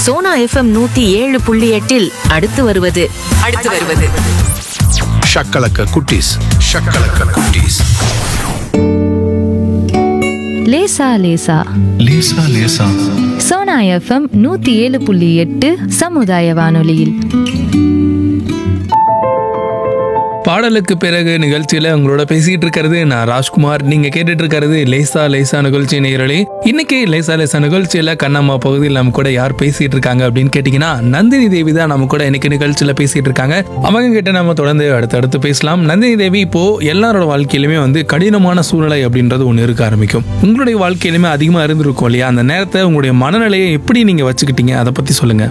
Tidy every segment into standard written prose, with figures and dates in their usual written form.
Sona FM 107.8 அடுத்து வருவது ஷக்கலக்க குட்டீஸ். லேசா லேசா லேசா லேசா. சோனா எஃப்எம் 107.8 சமுதாய வானொலியில். பாடலுக்கு பிறகு நிகழ்ச்சியில உங்களோட பேசிட்டு இருக்கிறது நான் ராஜ்குமார். நீங்க கேட்டுட்டு இருக்கிறது லேசா லேசா நிகழ்ச்சி நேயர்களே. இன்னைக்கு லேசா லேசா நிகழ்ச்சியில கண்ணம்மா பகுதியில் நம்ம கூட யார் பேசிட்டு இருக்காங்க அப்படின்னு கேட்டீங்கன்னா நந்தினி தேவி தான் நம்ம கூட இன்னைக்கு நிகழ்ச்சியில பேசிட்டு இருக்காங்க. அவங்க கிட்ட நம்ம தொடர்ந்து அடுத்தடுத்து பேசலாம். நந்தினி தேவி, இப்போ எல்லாரோட வாழ்க்கையிலுமே கடினமான சூழ்நிலை அப்படின்றது ஒன்று இருக்க ஆரம்பிக்கும். உங்களுடைய வாழ்க்கையிலுமே அதிகமா இருந்திருக்கும் இல்லையா? அந்த நேரத்தை உங்களுடைய மனநிலையை எப்படி நீங்க வச்சுக்கிட்டீங்க, அதை பத்தி சொல்லுங்க.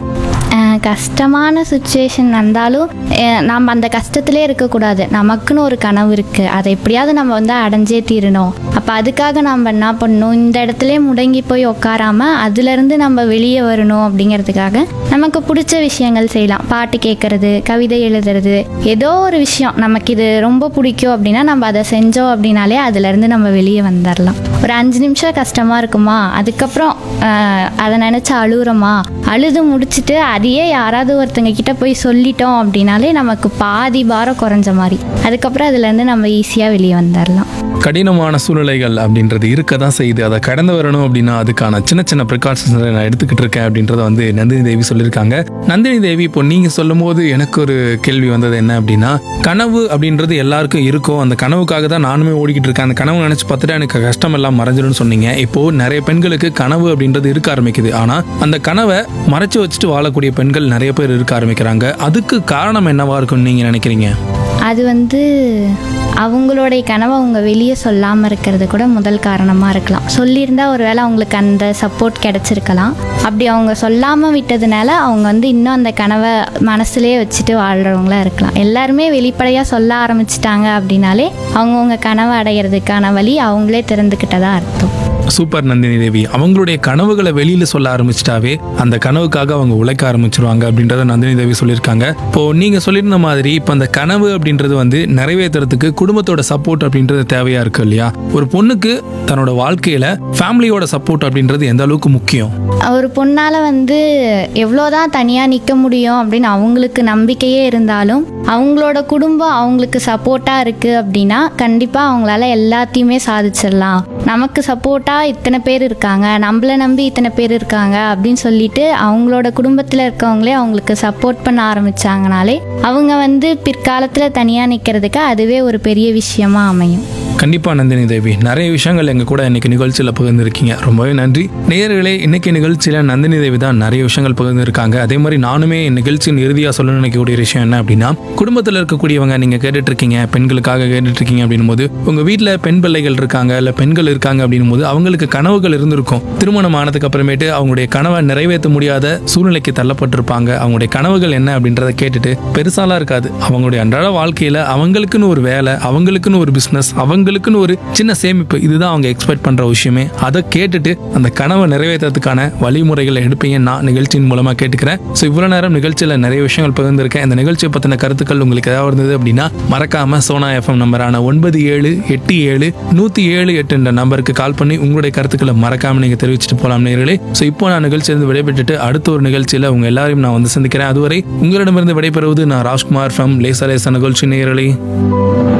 கஷ்டமான சுச்சுவேஷன் வந்தாலும் நம்ம அந்த கஷ்டத்திலே இருக்கக்கூடாது. நமக்குன்னு ஒரு கனவு இருக்குது, அதை எப்படியாவது நம்ம அடைஞ்சே தீரணும். அப்போ அதுக்காக நம்ம என்ன பண்ணணும், இந்த இடத்துல முடங்கி போய் உட்காராம அதுலேருந்து நம்ம வெளியே வரணும். அப்படிங்கிறதுக்காக நமக்கு பிடிச்ச விஷயங்கள் செய்யலாம். பாட்டு கேட்குறது, கவிதை எழுதுறது, ஏதோ ஒரு விஷயம் நமக்கு இது ரொம்ப பிடிக்கும் அப்படின்னா நம்ம அதை செஞ்சோம் அப்படின்னாலே அதுலேருந்து நம்ம வெளியே வந்துடலாம். ஒரு 5 நிமிஷம் கஷ்டமாக இருக்குமா, அதுக்கப்புறம் அதை நினச்சி அழுகுறோமா, அழுது முடிச்சுட்டு அதையே யாராவது ஒருத்தங்க கிட்ட போய் சொல்லிட்டோம் அப்படின்னாலே நமக்கு பாதி பாரம் குறைஞ்ச மாதிரி. அதுக்கப்புறம் அதுலேருந்து நம்ம ஈஸியாக வெளியே வந்துடலாம். கடினமான சூழ்நிலைகள் அப்படின்றது இருக்க தான் செய்யுது. அதை கடந்து வரணும் அப்படின்னா அதுக்கான சின்ன சின்ன ப்ரிகாஷன்ஸ் நான் எடுத்துக்கிட்டு இருக்கேன் அப்படின்றத நந்தினி தேவி சொல்லியிருக்காங்க. நந்தினி தேவி, இப்போ நீங்க சொல்லும் போது எனக்கு ஒரு கேள்வி வந்தது. என்ன அப்படின்னா, கனவு அப்படின்றது எல்லாருக்கும் இருக்கும். அந்த கனவுக்காக தான் நானுமே ஓடிக்கிட்டு இருக்கேன். அந்த கனவு நினைச்சு பார்த்துட்டு எனக்கு கஷ்டம் எல்லாம் மறைஞ்சிடும்னு சொன்னீங்க. இப்போ நிறைய பெண்களுக்கு கனவு அப்படின்றது இருக்க ஆரம்பிக்குது. ஆனா அந்த கனவை மறைச்சு வச்சுட்டு வாழக்கூடிய பெண்கள் நிறைய பேர் இருக்க ஆரம்பிக்கிறாங்க. அதுக்கு காரணம் என்னவா இருக்கும்னு நீங்க நினைக்கிறீங்க? அது அவங்களுடைய கனவை அவங்க வெளியே சொல்லாமல் இருக்கிறது கூட முதல் காரணமாக இருக்கலாம். சொல்லியிருந்தா ஒருவேளை அவங்களுக்கு அந்த சப்போர்ட் கிடச்சிருக்கலாம். அப்படி அவங்க சொல்லாமல் விட்டதுனால அவங்க இன்னும் அந்த கனவை மனசுலேயே வச்சுட்டு வாழ்கிறவங்களா இருக்கலாம். எல்லாருமே வெளிப்படையாக சொல்ல ஆரம்பிச்சிட்டாங்க அப்படின்னாலே அவங்கவுங்க கனவை அடைகிறதுக்கான வழி அவங்களே திறந்துக்கிட்டதா அர்த்தம். சூப்பர் நந்தினி தேவி. அவங்களுடைய கனவுகளை வெளியில சொல்ல ஆரம்பிச்சிட்டாவே அந்த கனவுக்காக அவங்க உழைக்க ஆரம்பிச்சிருவாங்க அப்படின்றத நந்தினி தேவி சொல்லியிருக்காங்க. இப்போ நீங்க சொல்லியிருந்த மாதிரி இப்போ அந்த கனவு அப்படின்றது நிறைவேற்றுறதுக்கு குடும்பத்தோட சப்போர்ட் அப்படின்றது தேவையா இருக்கு இல்லையா? ஒரு பொண்ணுக்கு தன்னோட வாழ்க்கையில ஃபேமிலியோட சப்போர்ட் அப்படின்றது எந்த அளவுக்கு முக்கியம்? ஒரு பொண்ணால் எவ்வளோதான் தனியாக நிற்க முடியும் அப்படின்னு அவங்களுக்கு நம்பிக்கையே இருந்தாலும் அவங்களோட குடும்பம் அவங்களுக்கு சப்போர்ட்டாக இருக்குது அப்படின்னா கண்டிப்பாக அவங்களால எல்லாத்தையுமே சாதிச்சிடலாம். நமக்கு சப்போர்ட்டாக இத்தனை பேர் இருக்காங்க, நம்மளை நம்பி இத்தனை பேர் இருக்காங்க அப்படின்னு சொல்லிட்டு அவங்களோட குடும்பத்தில் இருக்கவங்களே அவங்களுக்கு சப்போர்ட் பண்ண ஆரம்பித்தாங்கனாலே அவங்க பிற்காலத்தில் தனியாக நிற்கிறதுக்கு அதுவே ஒரு பெரிய விஷயமா அமையும். கண்டிப்பாக நந்தினி தேவி, நிறைய விஷயங்கள் எங்கள் கூட இன்னைக்கு நிகழ்ச்சியில் பகிர்ந்துருக்கீங்க. ரொம்பவே நன்றி. நேயர்களே, இன்னைக்கு நிகழ்ச்சியில் நந்தினி தேவி தான் நிறைய விஷயங்கள் பகிர்ந்துருக்காங்க. அதே மாதிரி நானுமே நிகழ்ச்சியின் இறுதியாக சொல்ல நினைக்கக்கூடிய விஷயம் என்ன அப்படின்னா, குடும்பத்தில் இருக்கக்கூடியவங்க நீங்கள் கேட்டுட்டு இருக்கீங்க, பெண்களுக்காக கேட்டுட்டு இருக்கீங்க அப்படின்னும் போது உங்கள் வீட்டில் பெண் பிள்ளைகள் இருக்காங்க, இல்லை பெண்கள் இருக்காங்க அப்படின்னும் போது அவங்களுக்கு கனவுகள் இருந்திருக்கும். திருமணம் ஆனதுக்கு அப்புறமேட்டு அவங்களுடைய கனவை நிறைவேற்ற முடியாத சூழ்நிலைக்கு தள்ளப்பட்டிருப்பாங்க. அவங்களுடைய கனவுகள் என்ன அப்படின்றத கேட்டுட்டு பெருசாலாம் இருக்காது. அவங்களுடைய அன்றாட வாழ்க்கையில் அவங்களுக்குன்னு ஒரு வேலை, அவங்களுக்குன்னு ஒரு பிஸ்னஸ், அவங்களுக்குன்னு ஒரு சின்ன சேமிப்பு, இதுதான் அவங்க எக்ஸ்பெக்ட் பண்ற விஷயமே. அதை கேட்டுட்டு அந்த கனவை நிறைவேற்றதுக்கான வழிமுறைகளை எடுப்பீங்க நான் நிகழ்ச்சியின் மூலமா கேட்டுக்கிறேன். ஸோ இவ்வளவு நேரம் நிகழ்ச்சியில் நிறைய விஷயங்கள் பகிர்ந்திருக்கேன். இந்த நிகழ்ச்சியை பத்தின கருத்துக்கள் உங்களுக்கு ஏதாவது இருந்தது அப்படின்னா மறக்காம சோனா FM நம்பரான 9787-107-8 என்ற நம்பருக்கு கால் பண்ணி உங்களுடைய கருத்துக்களை மறக்காம நீங்க தெரிவிச்சுட்டு போலாம் நேயர்களே. ஸோ இப்போ நான் நிகழ்ச்சியிலிருந்து விடைபெற்றுட்டு அடுத்த ஒரு நிகழ்ச்சியில உங்க எல்லாரையும் நான் சந்திக்கிறேன். அதுவரை உங்களிடமிருந்து விடைபெறுவது நான் ராஜ்குமார் ஃப்ரம் லேசா லேசா நிகழ்ச்சி நேயர்களே.